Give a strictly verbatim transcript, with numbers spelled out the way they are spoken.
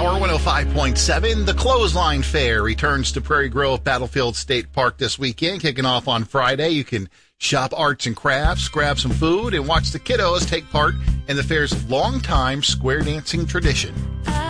Power one oh five point seven. The Clothesline Fair returns to Prairie Grove Battlefield State Park this weekend, kicking off on Friday. You can shop arts and crafts, grab some food, and watch the kiddos take part in the fair's longtime square dancing tradition.